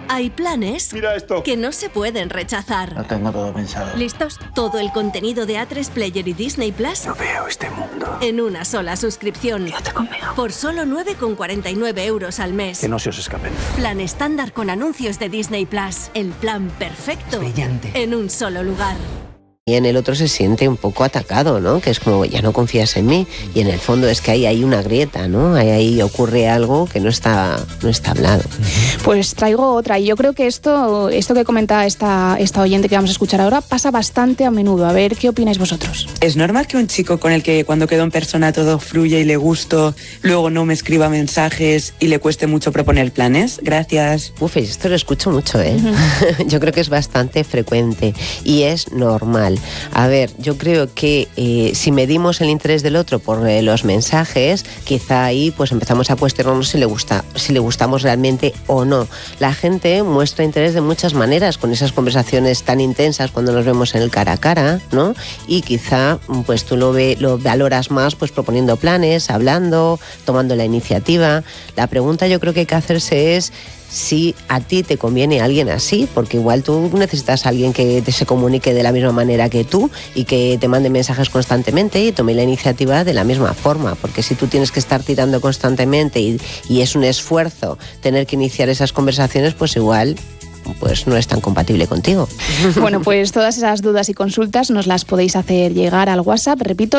Hay planes Mira esto. que no se pueden rechazar. Lo tengo todo pensado. ¿Listos? Todo el contenido de A3 Player y Disney Plus No veo este mundo. en una sola suscripción. Quédate conmigo. Por solo 9,49 euros al mes. Que no se os escapen. Plan estándar con anuncios de Disney Plus. El plan perfecto. Brillante. En un solo lugar. Y en el otro se siente un poco atacado, ¿no? Que es como, ya no confías en mí. Y en el fondo es que hay una grieta, ¿no? Ahí ocurre algo que no está hablado. Pues traigo otra. Y yo creo que esto que comenta esta oyente que vamos a escuchar ahora pasa bastante a menudo. A ver, ¿qué opináis vosotros? ¿Es normal que un chico con el que cuando quedo en persona todo fluye y le gusto, luego no me escriba mensajes y le cueste mucho proponer planes? Gracias. Uf, esto lo escucho mucho, ¿eh? Yo creo que es bastante frecuente y es normal. A ver, yo creo que si medimos el interés del otro por los mensajes, quizá ahí pues empezamos a cuestionarnos si le gustamos realmente o no. La gente muestra interés de muchas maneras con esas conversaciones tan intensas cuando nos vemos en el cara a cara, ¿no? Y quizá pues tú lo valoras más pues proponiendo planes, hablando, tomando la iniciativa. La pregunta yo creo que hay que hacerse es si a ti te conviene alguien así, porque igual tú necesitas a alguien que se comunique de la misma manera que tú y que te mande mensajes constantemente y tome la iniciativa de la misma forma, porque si tú tienes que estar tirando constantemente y es un esfuerzo tener que iniciar esas conversaciones, pues igual pues no es tan compatible contigo. Bueno, pues todas esas dudas y consultas nos las podéis hacer llegar al WhatsApp, repito,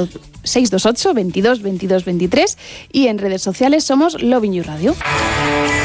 628 22 22 23, y en redes sociales somos Lovin You Radio.